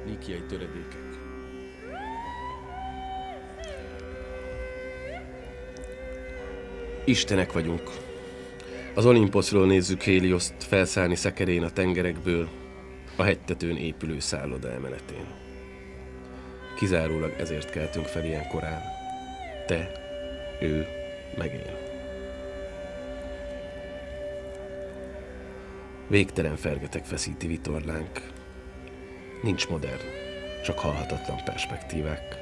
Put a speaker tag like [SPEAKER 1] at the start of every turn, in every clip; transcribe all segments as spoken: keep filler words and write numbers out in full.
[SPEAKER 1] Líkiai töredékek. Istenek vagyunk. Az Olimposzról nézzük Hélioszt felszállni szekerén a tengerekből, a hegytetőn épülő szálloda emeletén. Kizárólag ezért keltünk fel ilyen korán. Te, ő, meg én. Végtelen fergeteg feszíti vitorlánk. Nincs modern, csak halhatatlan perspektívák.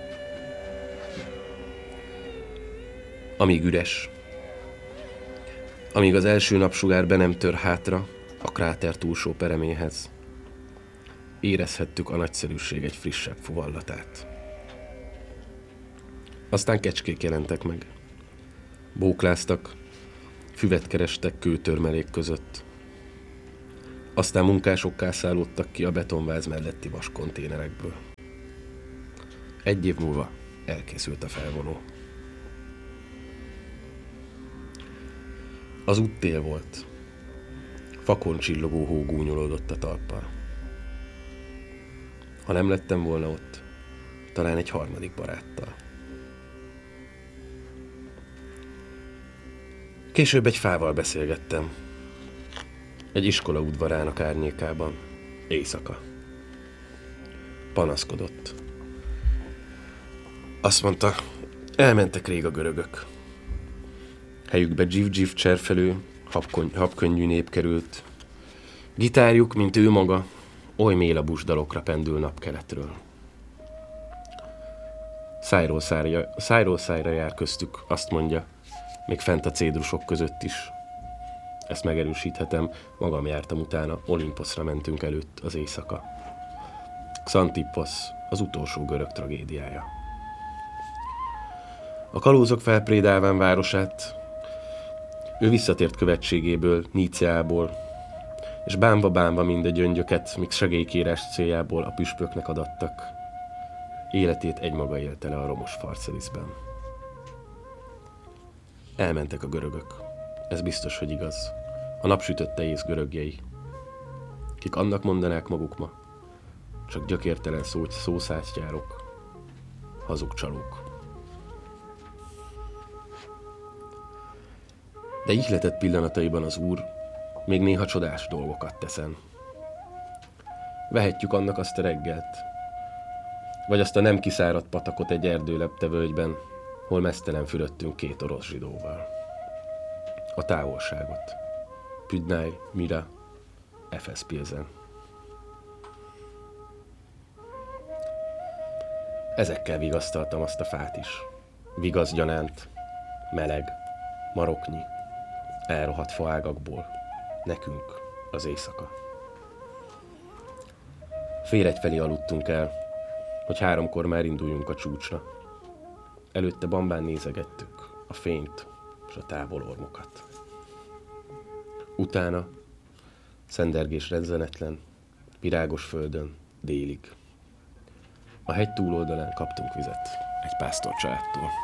[SPEAKER 1] Amíg üres, amíg az első napsugár be nem tör hátra a kráter túlsó pereméhez, érezhettük a nagyszerűség egy frissebb fuvallatát. Aztán kecskék jelentek meg. Bókláztak, füvet kerestek kőtörmelék között. Aztán munkásokká szállódtak ki a betonváz melletti vaskonténerekből. Egy év múlva elkészült a felvonó. Az út tél volt. Fakon csillogó hó gúnyolódott a talppal. Ha nem lettem volna ott, talán egy harmadik baráttal. Később egy fával beszélgettem. Egy iskola udvarának árnyékában. Éjszaka. Panaszkodott. Azt mondta, elmentek rég a görögök. Helyükbe dzsiv-dzsiv cserfelő, habkony, habkönnyű nép került. Gitárjuk, mint ő maga, oly mélabús dalokra pendül napkeletről. Szájról szájra, szájról szájra jár köztük, azt mondja, még fent a cédrusok között is. Ezt megerősíthetem, magam jártam utána, Olimposzra mentünk előtt az éjszaka. Xantipposz, az utolsó görög tragédiája. A kalózok felprédálván városát, ő visszatért követségéből, Níceából, és bánva-bánva mind a gyöngyöket, míg segélykérás céljából a püspöknek adattak. Életét egymaga élte le a romos Farszeliszben. Elmentek a görögök. Ez biztos, hogy igaz. A napsütötte ész görögjei. Kik annak mondanák maguk ma, csak gyökértelen szó, szószátyjárok, hazug csalók. De ihletett pillanataiban az Úr még néha csodás dolgokat teszen. Vehetjük annak azt a reggelt, vagy azt a nem kiszáradt patakot egy erdőlepte völgyben, hol meztelen fürödtünk két orosz zsidóval. A távolságot. Püdnáj, Mira, Efeszpilzen. Ezekkel vigasztaltam azt a fát is. Vigasz gyanánt, meleg, maroknyi, elrohadt faágakból. Nekünk az éjszaka. Fél egy felé aludtunk el, hogy háromkor már induljunk a csúcsra. Előtte bambán nézegettük a fényt és a távol ormokat. Utána szendergés rezzenetlen, virágos földön délig. A hegy túloldalán kaptunk vizet egy pásztorcsaládtól.